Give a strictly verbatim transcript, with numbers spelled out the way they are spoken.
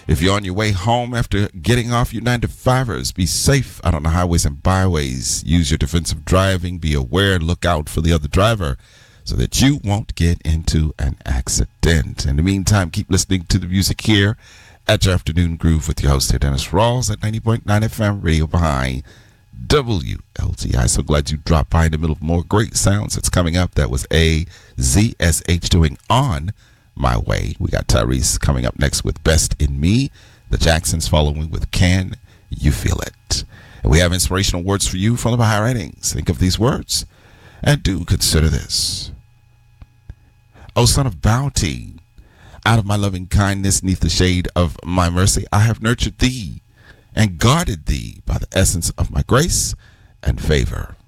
If you're on your way home after getting off your nine to fivers, be safe out on the highways and byways. Use your defensive driving. Be aware. Look out for the other driver so that you won't get into an accident. In the meantime, keep listening to the music here at your Afternoon Groove with your host here, Dennis Rawls, at ninety point nine F M Radio behind W L T I. So glad you dropped by in the middle of more great sounds that's coming up. That was A Z S H doing On My Way. We got Tyrese coming up next with Best in Me. The Jacksons following with Can You Feel It? And we have inspirational words for you from the Baha'i writings. Think of these words and do consider this. O son of bounty, out of my loving kindness, neath the shade of my mercy, I have nurtured thee and guarded thee by the essence of my grace and favor.